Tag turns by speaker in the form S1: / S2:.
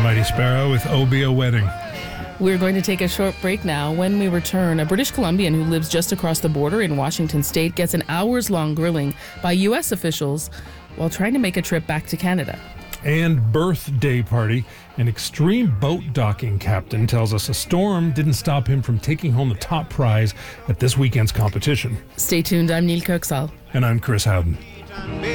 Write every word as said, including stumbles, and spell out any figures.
S1: Mighty Sparrow with O Be a Wedding.
S2: We're going to take a short break now. When we return, a British Columbian who lives just across the border in Washington state gets an hours-long grilling by U S officials while trying to make a trip back to Canada.
S1: And birthday party. An extreme boat docking captain tells us a storm didn't stop him from taking home the top prize at this weekend's competition.
S2: Stay tuned. I'm Neil Kirksall.
S1: And I'm Chris Howden.